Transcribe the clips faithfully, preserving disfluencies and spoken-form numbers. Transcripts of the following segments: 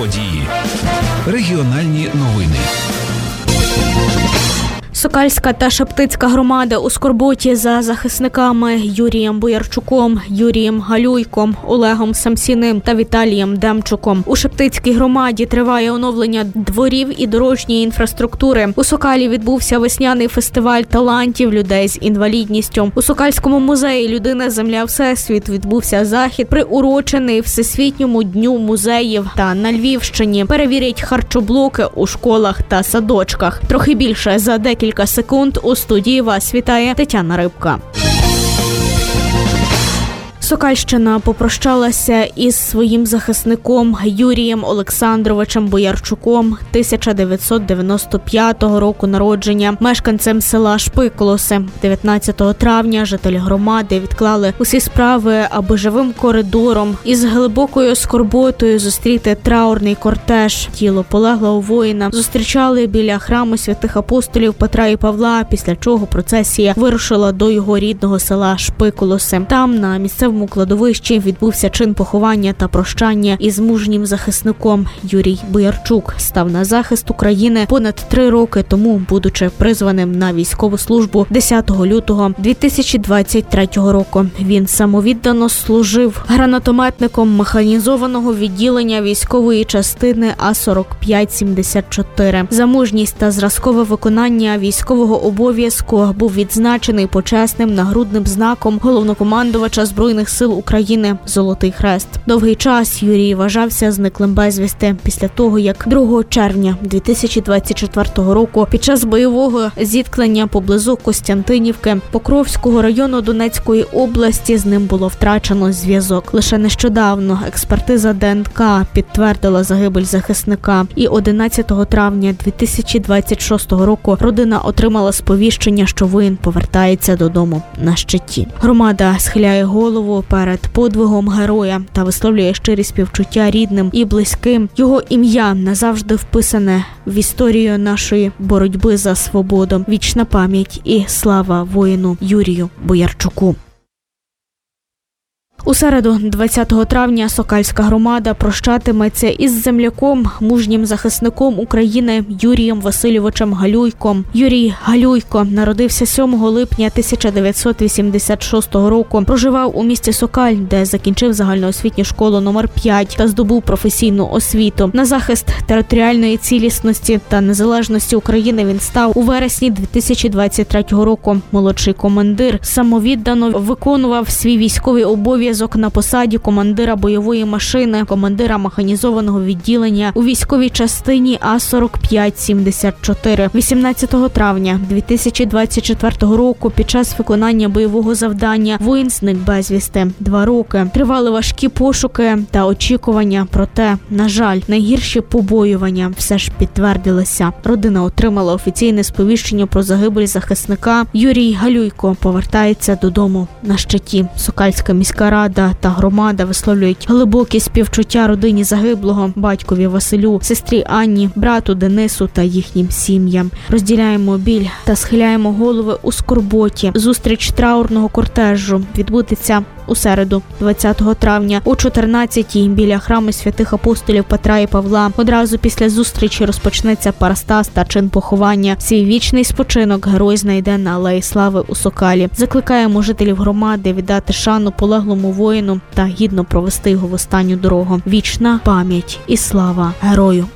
події. Регіональні новини. Сокальська та Шептицька громади у скорботі за захисниками Юрієм Боярчуком, Юрієм Галюйком, Олегом Самсіним та Віталієм Демчуком. У Шептицькій громаді триває оновлення дворів і дорожньої інфраструктури. У Сокалі відбувся весняний фестиваль талантів людей з інвалідністю. У Сокальському музеї «Людина, земля, всесвіт» відбувся захід, приурочений Всесвітньому дню музеїв. Та на Львівщині перевірять харчоблоки у школах та садочках. Трохи більше за декілька секунд. У студії вас вітає Тетяна Рибка. Сокальщина попрощалася із своїм захисником Юрієм Олександровичем Боярчуком, тисяча дев'ятсот дев'яносто п'ятого року народження, мешканцем села Шпиколоси. дев'ятнадцятого травня жителі громади відклали усі справи, аби живим коридором із глибокою скорботою зустріти траурний кортеж. Тіло полеглого воїна зустрічали біля храму святих апостолів Петра і Павла, після чого процесія вирушила до його рідного села Шпиколоси. Там, на місцевому У кладовищі відбувся чин поховання та прощання із мужнім захисником. Юрій Боярчук став на захист України понад три роки тому, будучи призваним на військову службу десятого лютого дві тисячі двадцять третього року. Він самовіддано служив гранатометником механізованого відділення військової частини А сорок п'ять сімдесят чотири. За мужність та зразкове виконання військового обов'язку був відзначений почесним нагрудним знаком головнокомандувача Збройних сил України «Золотий хрест». Довгий час Юрій вважався зниклим безвісти після того, як другого червня дві тисячі двадцять четвертого року під час бойового зіткнення поблизу Костянтинівки Покровського району Донецької області з ним було втрачено зв'язок. Лише нещодавно експертиза Де Ен Ка підтвердила загибель захисника. І одинадцятого травня дві тисячі двадцять шостого року родина отримала сповіщення, що воїн повертається додому на щиті. Громада схиляє голову перед подвигом героя та висловлює щирі співчуття рідним і близьким. Його ім'я назавжди вписане в історію нашої боротьби за свободу. Вічна пам'ять і слава воїну Юрію Боярчуку. У середу, двадцятого травня, Сокальська громада прощатиметься із земляком, мужнім захисником України Юрієм Васильовичем Галюйком. Юрій Галюйко народився сьомого липня тисяча дев'ятсот вісімдесят шостого року. Проживав у місті Сокаль, де закінчив загальноосвітню школу номер п'ять та здобув професійну освіту. На захист територіальної цілісності та незалежності України він став у вересні дві тисячі двадцять третього року. Молодший командир самовіддано виконував свій військовий обов'язок на посаді командира бойової машини, командира механізованого відділення у військовій частині А сорок п'ять сімдесят чотири. вісімнадцятого травня дві тисячі двадцять четвертого року під час виконання бойового завдання воїн зник безвісти. Два роки тривали важкі пошуки та очікування, проте, на жаль, найгірші побоювання все ж підтвердилися. Родина отримала офіційне сповіщення про загибель захисника. Юрій Галюйко повертається додому на щиті. Сокальська міська рада та громада висловлюють глибокі співчуття родині загиблого, батькові Василю, сестрі Анні, брату Денису та їхнім сім'ям. Розділяємо біль та схиляємо голови у скорботі. Зустріч траурного кортежу відбудеться у середу, двадцятого травня, о чотирнадцятій біля храму святих апостолів Петра і Павла. Одразу після зустрічі розпочнеться парастас та чин поховання. Свій вічний спочинок герой знайде на Алеї Слави у Сокалі. Закликаємо жителів громади віддати шану полеглому воїну та гідно провести його в останню дорогу. Вічна пам'ять і слава герою.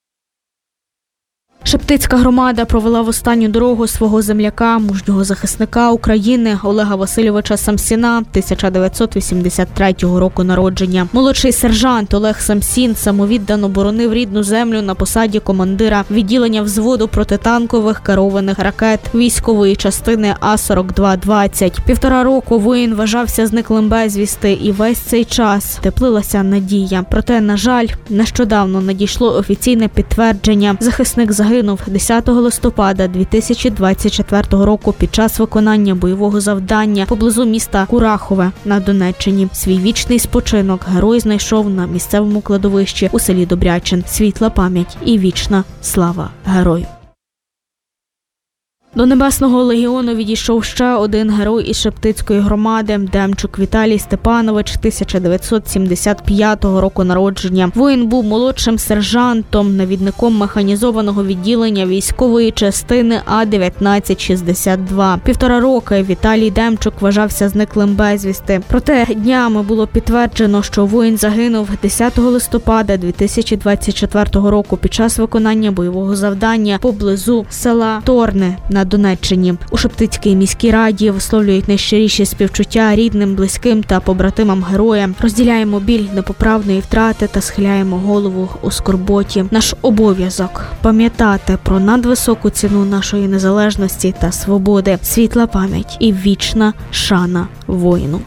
Шептицька громада провела в останню дорогу свого земляка, мужнього захисника України Олега Васильовича Самсіна, тисяча дев'ятсот вісімдесят третього року народження. Молодший сержант Олег Самсін самовіддано боронив рідну землю на посаді командира відділення взводу протитанкових керованих ракет військової частини А сорок два двадцять. Півтора року воїн вважався зниклим безвісти, і весь цей час теплилася надія. Проте, на жаль, нещодавно надійшло офіційне підтвердження. Захисник загинув десятого листопада дві тисячі двадцять четвертого року під час виконання бойового завдання поблизу міста Курахове на Донеччині. Свій вічний спочинок герой знайшов на місцевому кладовищі у селі Добрячин. Світла пам'ять і вічна слава герою. До Небесного легіону відійшов ще один герой із Шептицької громади – Демчук Віталій Степанович, тисяча дев'ятсот сімдесят п'ятого року народження. Воїн був молодшим сержантом, навідником механізованого відділення військової частини А дев'ятнадцять шістдесят два. Півтора роки Віталій Демчук вважався зниклим безвісти. Проте днями було підтверджено, що воїн загинув десятого листопада дві тисячі двадцять четвертого року під час виконання бойового завдання поблизу села Торне на Донеччині. У Шептицькій міській раді висловлюють найщиріші співчуття рідним, близьким та побратимам героя. Розділяємо біль непоправної втрати та схиляємо голову у скорботі. Наш обов'язок – пам'ятати про надвисоку ціну нашої незалежності та свободи, світла пам'ять і вічна шана воїну.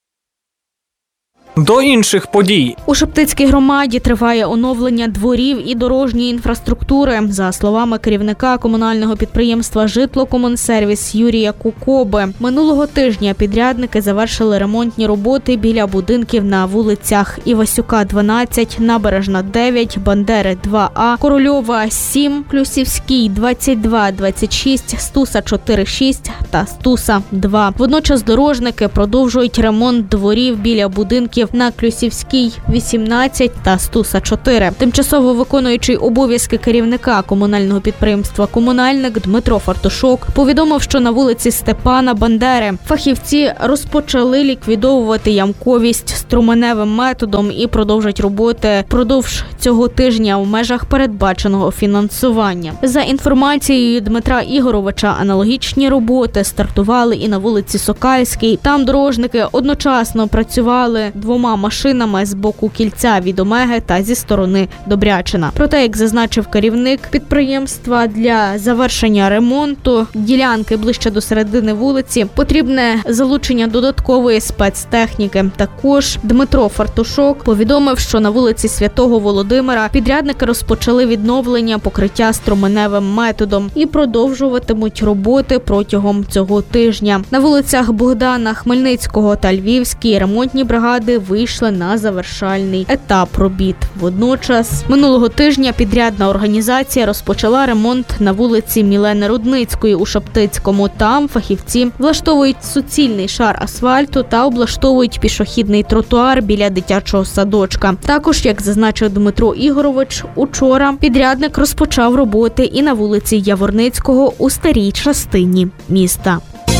До інших подій. У Шептицькій громаді триває оновлення дворів і дорожньої інфраструктури. За словами керівника комунального підприємства «Житлокомунсервіс» Юрія Кукоби, минулого тижня підрядники завершили ремонтні роботи біля будинків на вулицях Івасюка, дванадцять, Набережна, дев'ять, Бандери, два А, Корольова, сім, Клюсівський, двадцять два, двадцять шість, Стуса, чотири, шість та Стуса, два. Водночас дорожники продовжують ремонт дворів біля будинків на Клюсівській, вісімнадцять та Стуса, чотири. Тимчасово виконуючий обов'язки керівника комунального підприємства «Комунальник» Дмитро Фартушок повідомив, що на вулиці Степана Бандери фахівці розпочали ліквідовувати ямковість струменевим методом і продовжать роботи впродовж цього тижня в межах передбаченого фінансування. За інформацією Дмитра Ігоровича, аналогічні роботи стартували і на вулиці Сокальській. Там дорожники одночасно працювали двома машинами з боку кільця від Омеги та зі сторони Добрячина. Проте, як зазначив керівник підприємства, для завершення ремонту ділянки ближче до середини вулиці потрібне залучення додаткової спецтехніки. Також Дмитро Фартушок повідомив, що на вулиці Святого Володимира підрядники розпочали відновлення покриття струменевим методом і продовжуватимуть роботи протягом цього тижня. На вулицях Богдана Хмельницького та Львівській ремонтні бригади вийшли на завершальний етап робіт. Водночас, минулого тижня підрядна організація розпочала ремонт на вулиці Мілени Рудницької у Шептицькому. Там фахівці влаштовують суцільний шар асфальту та облаштовують пішохідний тротуар біля дитячого садочка. Також, як зазначив Дмитро Ігорович, учора підрядник розпочав роботи і на вулиці Яворницького у старій частині міста.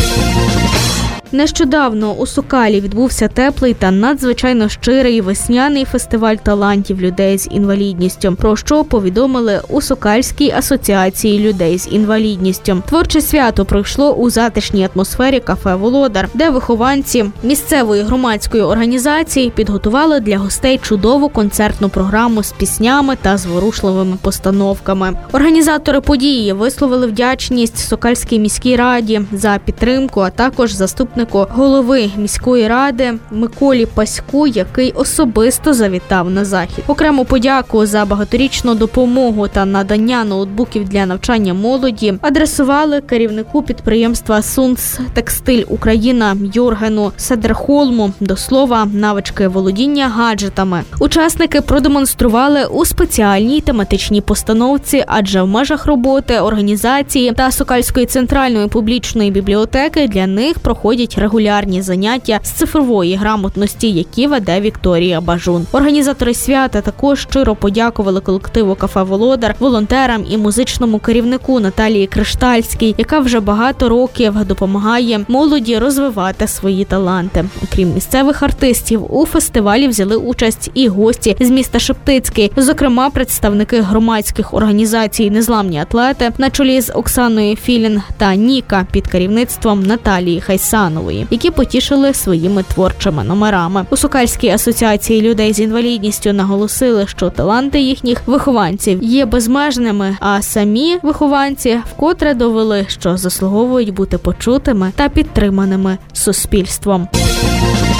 Нещодавно у Сокалі відбувся теплий та надзвичайно щирий весняний фестиваль талантів людей з інвалідністю, про що повідомили у Сокальській асоціації людей з інвалідністю. Творче свято пройшло у затишній атмосфері кафе «Володар», де вихованці місцевої громадської організації підготували для гостей чудову концертну програму з піснями та зворушливими постановками. Організатори події висловили вдячність Сокальській міській раді за підтримку, а також заступник голови міської ради Миколі Паську, який особисто завітав на захід. Окрему подяку за багаторічну допомогу та надання ноутбуків для навчання молоді адресували керівнику підприємства «Сунц Текстиль Україна» Йоргену Седерхолму. До слова, навички володіння гаджетами учасники продемонстрували у спеціальній тематичній постановці, адже в межах роботи організації та Сокальської центральної публічної бібліотеки для них проходять регулярні заняття з цифрової грамотності, які веде Вікторія Бажун. Організатори свята також щиро подякували колективу кафе «Володар», волонтерам і музичному керівнику Наталії Криштальській, яка вже багато років допомагає молоді розвивати свої таланти. Окрім місцевих артистів, у фестивалі взяли участь і гості з міста Шептицький, зокрема представники громадських організацій «Незламні атлети» на чолі з Оксаною Філін та Ніка під керівництвом Наталії Хайсанової, які потішили своїми творчими номерами. У Сокальській асоціації людей з інвалідністю наголосили, що таланти їхніх вихованців є безмежними, а самі вихованці вкотре довели, що заслуговують бути почутими та підтриманими суспільством.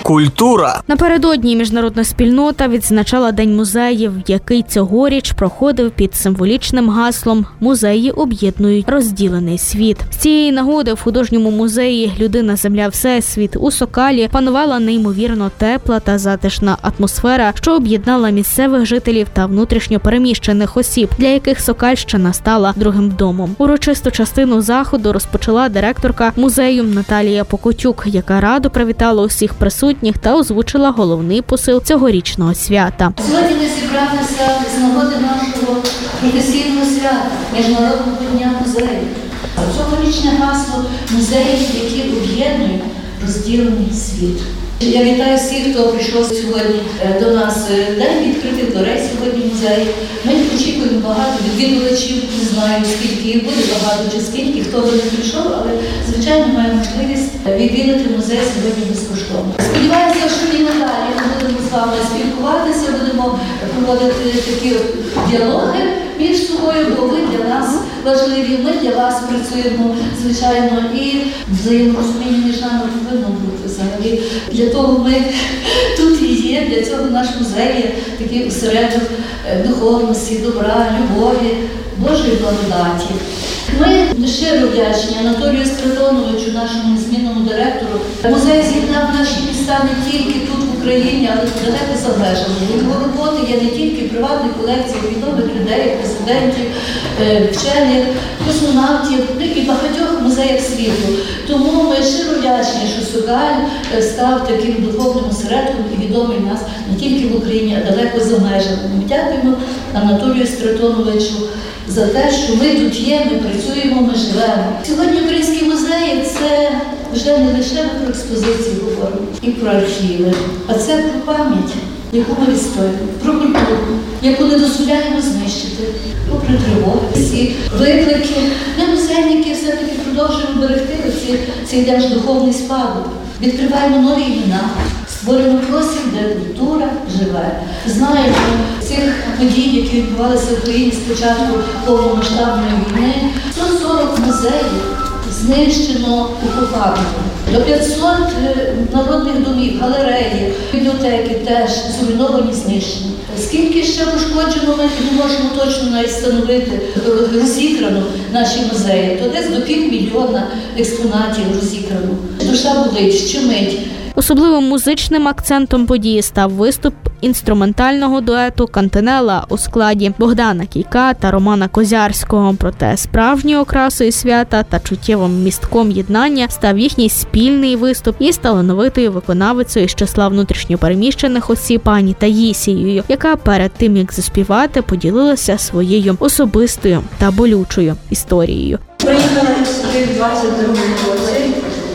Культура. Напередодні міжнародна спільнота відзначала День музеїв, який цьогоріч проходив під символічним гаслом «Музеї об'єднують розділений світ». З цієї нагоди в художньому музеї «Людина, земля, всесвіт» у Сокалі панувала неймовірно тепла та затишна атмосфера, що об'єднала місцевих жителів та внутрішньо переміщених осіб, для яких Сокальщина стала другим домом. Урочисту частину заходу розпочала директорка музею Наталія Покотюк, яка радо привітала усіх присутніх та озвучила головний посил цьогорічного свята. Сьогодні ми зібралися з нагоди нашого професійного свята – Міжнародного дня музею. Цьогорічне гасло музеїв, які об'єднують розділений світ. Я вітаю всіх, хто прийшов сьогодні до нас. День відкритих дверей сьогодні музею. Ми очікуємо багато відвідувачів, не знаю, скільки їх буде, багато чи скільки, хто би не прийшов, але, звичайно, має можливість відвідати музей сьогодні безкоштовно. Сподіваюся, що і надалі ми будемо з вами спілкуватися, будемо проводити такі діалоги між собою, бо ви для нас важливі, ми для вас працюємо, звичайно, і взаєморозуміння між нами повинно бути взагалі. Для того ми тут і є, для цього наш музей є такий осередок духовності, добра, любові, Божої благодаті. Ми щиро вдячні Анатолію Стратоновичу, нашому незмінному директору. Музей з'єднав наші міста не тільки тут в Україні, але й далеко за межами. Його роботи є не тільки приватні колекції відомих людей, президентів, вчених, космонавтів і багатьох музеїв світу. Тому ми щиро вдячні, що Сокаль став таким духовним осередком і відомий в нас не тільки в Україні, а далеко за межами. Ми дякуємо Анатолію Стратоновичу за те, що ми тут є, ми працюємо, ми живемо. Сьогодні українські музеї – це вже не лише про експозиції говоримо і про архіви, а це про пам'ять, яку ми відстоюємо, про культуру, яку не дозволяємо знищити, про тривоги, всі виклики. Ми, музейники, все-таки продовжуємо берегти оці, цей наш духовний спадок, відкриваємо нові імена, створюємо простір, де культура живе. Знаємо цих подій, які відбувалися в Україні з початку повномасштабної війни. сто сорок музеїв знищено окупантами. До п'ятсот народних домів, галереї, бібліотеки теж зруйновані, знищені. Скільки ще пошкоджено, ми не можемо точно навіть встановити, розікрано наші музеї, то десь до півмільйона експонатів розікрано. Душа болить, щемить. Особливим музичним акцентом події став виступ інструментального дуету «Кантенела» у складі Богдана Кійка та Романа Козярського. Проте справжньою окрасою свята та чуттєвим містком єднання став їхній спільний виступ із талановитою виконавицею з числа внутрішньопереміщених осіб пані Таїсією, яка перед тим, як заспівати, поділилася своєю особистою та болючою історією. Приїхала сюди в двадцять другому році,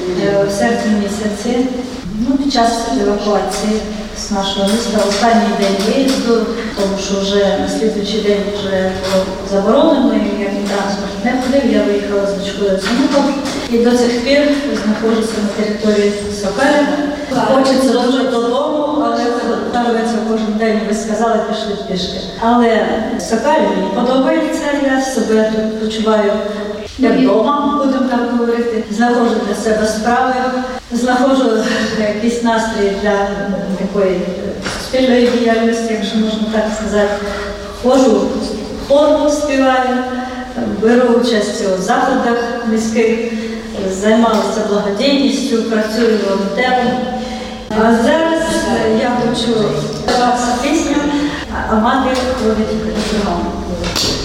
в серпні місяці, ну, під час евакуації з нашого міста, останній день виїзду, тому що вже на слідуючий день вже було заборонено, і ніякий транспорт не ходив, я виїхала з дочкою з внуком і до цих пір знаходжуся на території Сокаля. Хочеться дуже додому, але ставиться кожен день, ви сказали, пішли пішки. Але Сокаль мені подобається, я себе тут почуваю як вдома, будемо так говорити. Знаходжу для себе справи, знаходжу якийсь настрій для такої спільної діяльності, якщо можна так сказати. Ходжу в хору, співаю, беру участь у заходах міських, займалася благодійністю, працюю волонтером. А зараз я хочу співати пісню «А мати ходить кругом».